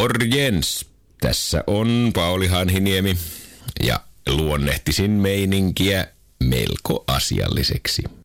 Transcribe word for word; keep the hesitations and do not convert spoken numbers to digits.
Morjens! Tässä on Pauli Hanhiniemi ja luonnehtisin meininkiä melko asialliseksi.